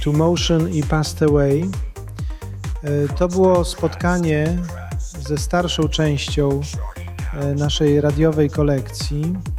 To Motion i Passed Away. To było spotkanie ze starszą częścią naszej radiowej kolekcji.